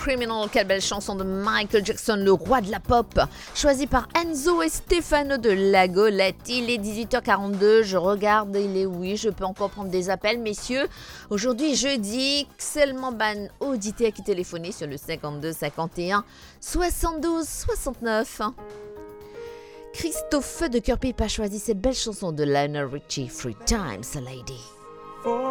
Criminal, quelle belle chanson de Michael Jackson, le roi de la pop, choisi par Enzo et Stefano de La Golette. Il est 18h42, je regarde, je peux encore prendre des appels, messieurs. Aujourd'hui, jeudi, Selman Ban audité qui téléphonait sur le 52 51 72 69. Christophe de Cœur Pipe a choisi cette belle chanson de Lionel Richie, Three Times a Lady.